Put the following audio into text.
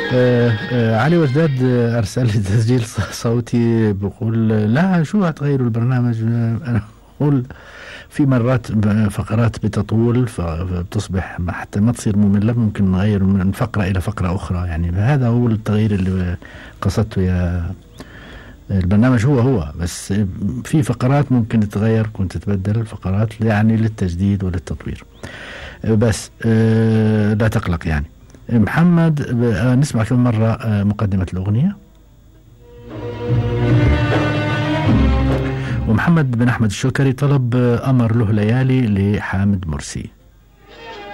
علي وجداد أرسل لي تسجيل صوتي بقول لا شو هتغيروا البرنامج. أنا أقول في مرات فقرات بتطول فبتصبح حتى ما تصير مملة، ممكن نغير من فقرة إلى فقرة أخرى، يعني هذا هو التغيير اللي قصدته. يا البرنامج هو بس في فقرات ممكن تتغير، كنت تتبدل الفقرات يعني للتجديد وللتطوير بس. لا تقلق يعني. محمد نسمع كم مرة مقدمة الأغنية. ومحمد بن أحمد الشوكري طلب أمر له ليالي لحامد مرسي.